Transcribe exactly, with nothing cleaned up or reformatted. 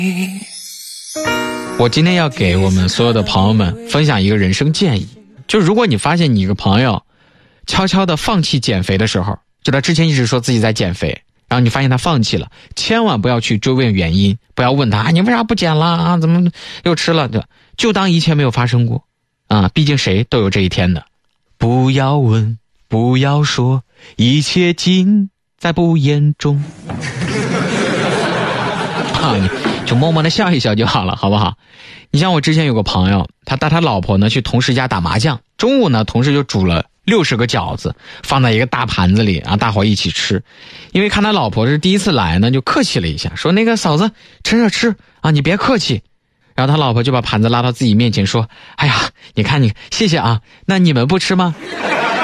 我今天要给我们所有的朋友们分享一个人生建议，就如果你发现你一个朋友悄悄的放弃减肥的时候，就他之前一直说自己在减肥，然后你发现他放弃了，千万不要去追问原因，不要问他、啊、你为啥不减了啊？怎么又吃了？对，就当一切没有发生过啊！毕竟谁都有这一天的。不要问，不要说，一切尽在不言中。啊，你就默默的笑一笑就好了，好不好？你像我之前有个朋友，他带他老婆呢去同事家打麻将，中午呢同事就煮了六十个饺子，放在一个大盘子里啊，大伙一起吃。因为看他老婆是第一次来呢，就客气了一下，说那个嫂子趁热吃啊，你别客气。然后他老婆就把盘子拉到自己面前说：“哎呀，你看你，谢谢啊，那你们不吃吗？”